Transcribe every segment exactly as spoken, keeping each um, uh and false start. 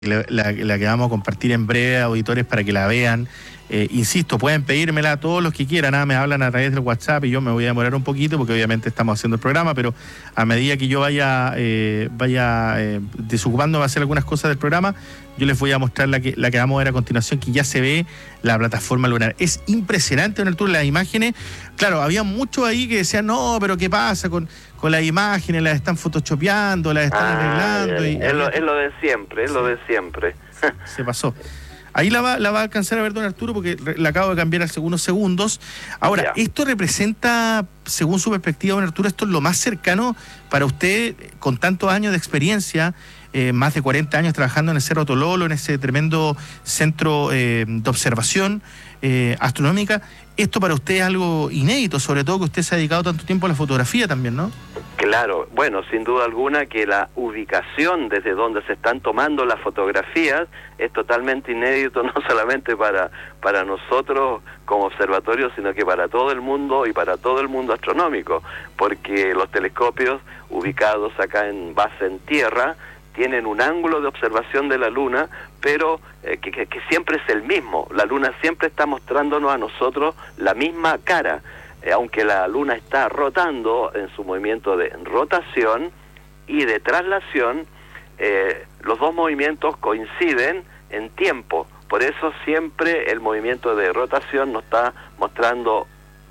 La, la, la que vamos a compartir en breve, auditores, para que la vean. Eh, insisto, pueden pedírmela a todos los que quieran, ¿ah? Me hablan a través del WhatsApp y yo me voy a demorar un poquito porque obviamente estamos haciendo el programa, pero a medida que yo vaya eh, vaya eh, desocupándome a hacer algunas cosas del programa, yo les voy a mostrar la que, la que vamos a ver a continuación, que ya se ve la plataforma lunar. Es impresionante, don Arturo, las imágenes. Claro, había muchos ahí que decían, no, pero ¿qué pasa con, con las imágenes? Las están photoshopeando, las están ah, arreglando. Es, y, es, lo, es lo de siempre, es sí. lo de siempre. Se pasó. Ahí la va, la va a alcanzar a ver don Arturo porque la acabo de cambiar hace unos segundos. Ahora, yeah. ¿Esto representa, según su perspectiva, don Arturo, esto es lo más cercano para usted, con tantos años de experiencia, eh, más de cuarenta años trabajando en el Cerro Tololo, en ese tremendo centro eh, de observación eh, astronómica? Esto para usted es algo inédito, sobre todo que usted se ha dedicado tanto tiempo a la fotografía también, ¿no? Claro, bueno, sin duda alguna que la ubicación desde donde se están tomando las fotografías es totalmente inédito, no solamente para, para nosotros como observatorio, sino que para todo el mundo y para todo el mundo astronómico, porque los telescopios ubicados acá en base en tierra tienen un ángulo de observación de la Luna, pero eh, que, que, que siempre es el mismo. La Luna siempre está mostrándonos a nosotros la misma cara. Eh, aunque la Luna está rotando en su movimiento de rotación y de traslación, eh, los dos movimientos coinciden en tiempo. Por eso siempre el movimiento de rotación nos está mostrando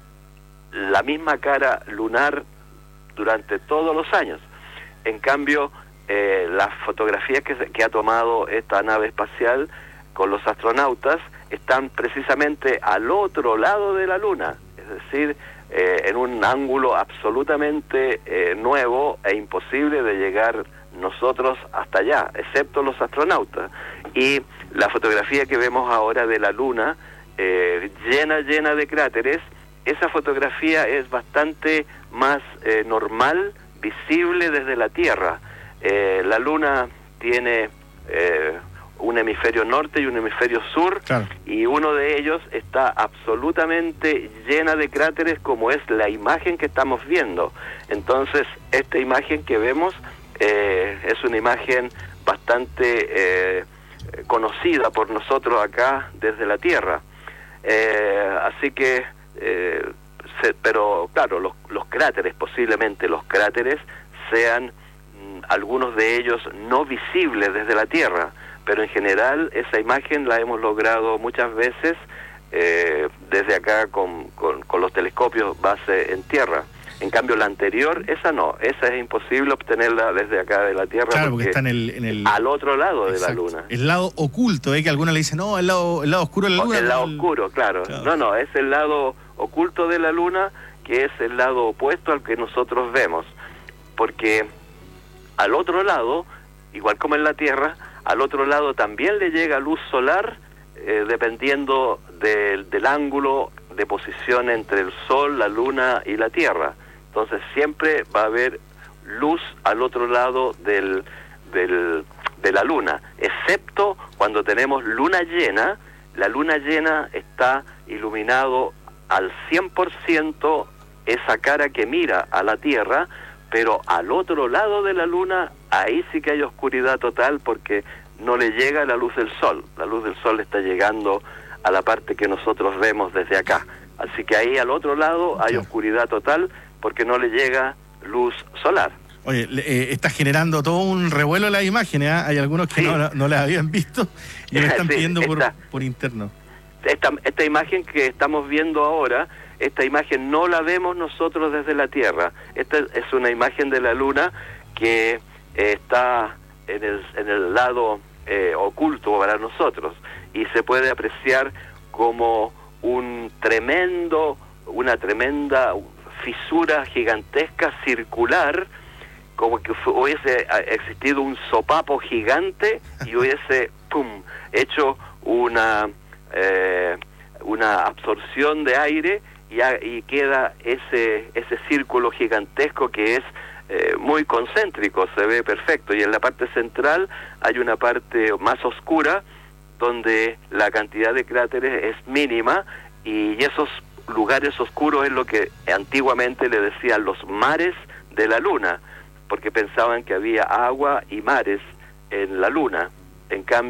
la misma cara lunar durante todos los años. En cambio, eh, las fotografías que, que ha tomado esta nave espacial con los astronautas están precisamente al otro lado de la Luna. Es decir, eh, en un ángulo absolutamente eh, nuevo e imposible de llegar nosotros hasta allá, excepto los astronautas. Y la fotografía que vemos ahora de la Luna, eh, llena, llena de cráteres, esa fotografía es bastante más eh, normal, visible desde la Tierra. Eh, la Luna tiene Eh, un hemisferio norte y un hemisferio sur, claro. Y uno de ellos está absolutamente llena de cráteres, como es la imagen que estamos viendo. Entonces, esta imagen que vemos eh, es una imagen bastante eh, conocida por nosotros acá desde la Tierra. Eh, así que, eh, se, pero claro, los, los cráteres, posiblemente los cráteres sean mmm, algunos de ellos no visibles desde la Tierra, pero en general esa imagen la hemos logrado muchas veces eh, desde acá con, con, con los telescopios base en tierra. En cambio la anterior, esa no, esa es imposible obtenerla desde acá de la Tierra, claro, porque, porque está en el, en el... al otro lado de Exacto. la Luna. El lado oculto, ¿eh? Que algunos le dicen, no, el lado, el lado oscuro de la Luna. El lado el... oscuro, claro. claro. No, no, es el lado oculto de la Luna, que es el lado opuesto al que nosotros vemos, porque al otro lado, igual como en la Tierra, al otro lado también le llega luz solar, eh, dependiendo de, del ángulo de posición entre el Sol, la Luna y la Tierra. Entonces siempre va a haber luz al otro lado del, del, de la Luna, excepto cuando tenemos luna llena. La luna llena está iluminado al cien por ciento esa cara que mira a la Tierra, pero al otro lado de la Luna, ahí sí que hay oscuridad total, porque no le llega la luz del Sol. La luz del Sol está llegando a la parte que nosotros vemos desde acá. Así que ahí al otro lado hay oscuridad total, porque no le llega luz solar. Oye, eh, está generando todo un revuelo en las imágenes, ¿eh? Hay algunos que sí. no, no las habían visto y me están sí, pidiendo por, esta, por interno. Esta, esta imagen que estamos viendo ahora, esta imagen no la vemos nosotros desde la Tierra. Esta es una imagen de la Luna que eh, está en el, en el lado eh, oculto para nosotros, y se puede apreciar como un tremendo, una tremenda fisura gigantesca circular, como que hubiese existido un sopapo gigante y hubiese pum hecho una eh, una absorción de aire, y, a, y queda ese ese círculo gigantesco que es eh, muy concéntrico, se ve perfecto, y en la parte central hay una parte más oscura donde la cantidad de cráteres es mínima, y esos lugares oscuros es lo que antiguamente le decían los mares de la Luna, porque pensaban que había agua y mares en la Luna. En cambio,